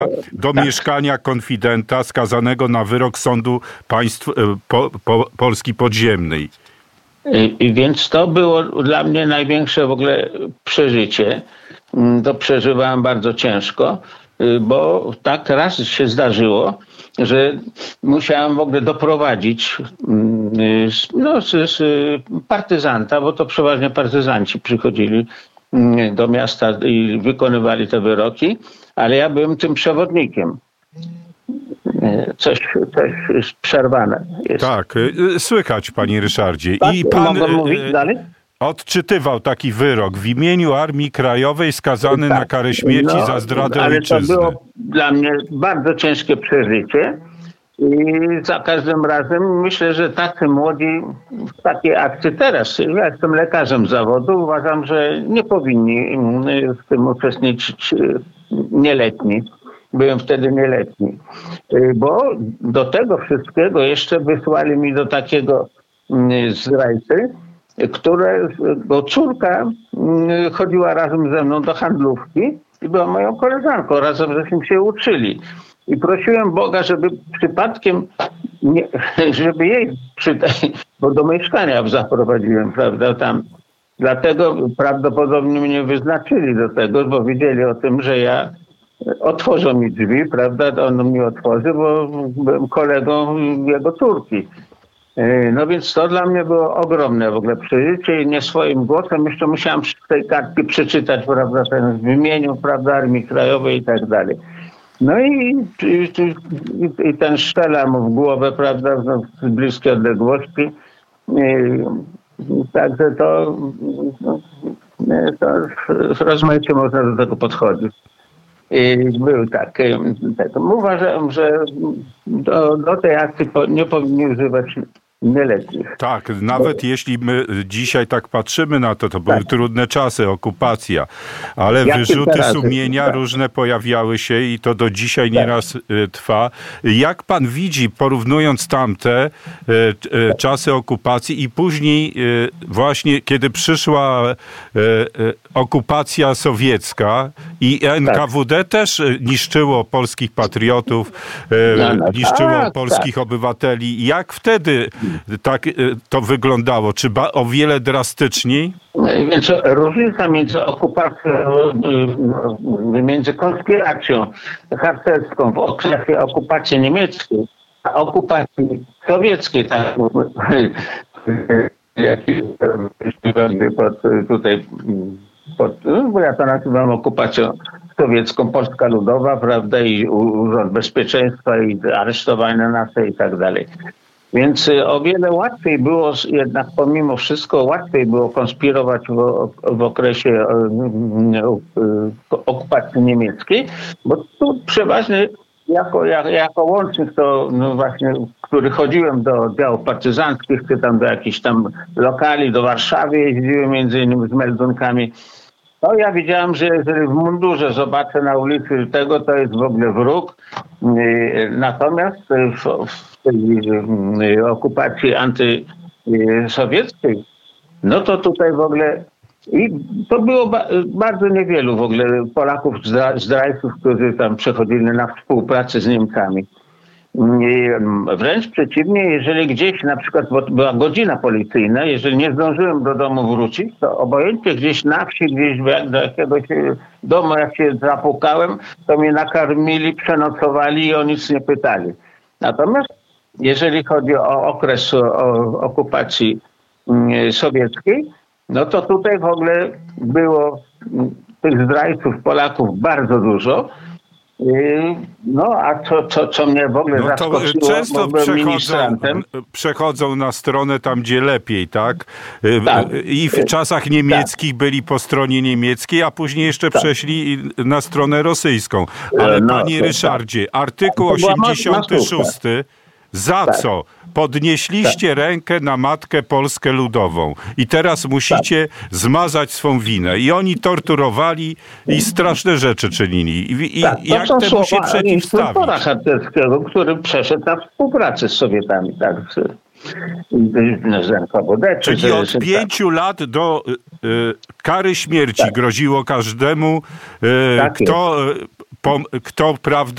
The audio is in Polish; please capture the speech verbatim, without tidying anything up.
do tak. mieszkania konfidenta skazanego na wyrok sądu państw, po, po, Polski Podziemnej. I, I więc to było dla mnie największe w ogóle przeżycie. To przeżywałem bardzo ciężko, bo tak raz się zdarzyło, że musiałem w ogóle doprowadzić no, z, z partyzanta, bo to przeważnie partyzanci przychodzili do miasta i wykonywali te wyroki, ale ja byłem tym przewodnikiem. Coś, coś przerwane jest. Tak, słychać, panie Ryszardzie. Tak, I pan mogę mówić dalej? odczytywał taki wyrok w imieniu Armii Krajowej skazany tak. na karę śmierci no, za zdradę ale ojczyzny. To było dla mnie bardzo ciężkie przeżycie i za każdym razem myślę, że tacy młodzi w takiej akcji teraz, ja jestem lekarzem z zawodu, uważam, że nie powinni w tym uczestniczyć nieletni. Byłem wtedy nieletni. Bo do tego wszystkiego jeszcze wysłali mi do takiego zdrajcy, którego córka chodziła razem ze mną do handlówki i była moją koleżanką. Razem żeśmy się uczyli. I prosiłem Boga, żeby przypadkiem, nie, żeby jej przy tej, bo do mieszkania zaprowadziłem, prawda, tam. Dlatego prawdopodobnie mnie wyznaczyli do tego, bo wiedzieli o tym, że ja otworzą mi drzwi, prawda, on mi otworzy, bo byłem kolegą jego córki. No więc to dla mnie było ogromne w ogóle przeżycie i nie swoim głosem. Jeszcze musiałem z tej kartki przeczytać, prawda, ten w imieniu, prawda, Armii Krajowej i tak dalej. No i, i, i, i ten strzela mu w głowę, prawda, z bliskiej odległości. I, także to, to rozmaicie można do tego podchodzić. I był tak, tak. Uważam, że do, do tej akcji nie powinni używać nieletnich. Tak, nawet bo... jeśli my dzisiaj tak patrzymy na to, to były tak. trudne czasy, okupacja, ale Jak wyrzuty teraz, sumienia tak. różne pojawiały się i to do dzisiaj tak. nieraz y, trwa. Jak pan widzi, porównując tamte y, y, czasy okupacji i później y, właśnie, kiedy przyszła y, y, okupacja sowiecka i N K W D tak. też niszczyło polskich patriotów, y, no, no, niszczyło tak, polskich tak. obywateli. Jak wtedy tak to wyglądało? Czy ba- o wiele drastyczniej? Więc różnica między okupacją, między konspiracją harcerską w okresie okupacji niemieckiej, a okupacji sowieckiej, tak, pod, tutaj, pod, bo ja to nazywam okupacją sowiecką, Polska Ludowa, prawda, i Urząd Bezpieczeństwa, i aresztowanie nasze i tak dalej. Więc o wiele łatwiej było, jednak pomimo wszystko łatwiej było konspirować w, w okresie okupacji niemieckiej, bo tu przeważnie jako, jako, jako łącznik to no właśnie, który chodziłem do oddziałów partyzanckich, czy tam do jakichś tam lokali, do Warszawy jeździłem między innymi z meldunkami. No ja widziałem, że jeżeli w mundurze zobaczę na ulicy tego, to jest w ogóle wróg. Natomiast w, w tej okupacji antysowieckiej, no to tutaj w ogóle i to było ba- bardzo niewielu w ogóle Polaków zdra- zdrajców, którzy tam przechodzili na współpracę z Niemcami. I wręcz przeciwnie, jeżeli gdzieś na przykład była godzina policyjna, jeżeli nie zdążyłem do domu wrócić, to obojętnie gdzieś na wsi, gdzieś do jakiegoś domu, jak się zapukałem, to mnie nakarmili, przenocowali i o nic nie pytali. Natomiast jeżeli chodzi o okres o okupacji sowieckiej, no to tutaj w ogóle było tych zdrajców Polaków bardzo dużo. No, a co, co, co mnie w ogóle no zaskoczyło, często przechodzą, przechodzą na stronę tam, gdzie lepiej, tak? tak. I w czasach niemieckich tak. byli po stronie niemieckiej, a później jeszcze tak. przeszli na stronę rosyjską. Ale no, panie Ryszardzie, tak. artykuł osiemdziesiąty szósty za tak. co? Podnieśliście tak. rękę na Matkę Polskę Ludową i teraz musicie tak. zmazać swą winę. I oni torturowali i straszne rzeczy czynili. I, i tak, jak temu się przeciwstawić? To harcerskiego, który przeszedł na współpracę z Sowietami. Tak. Czyli od pięciu lat do y, kary śmierci tak. groziło każdemu, y, tak kto kto, prawda,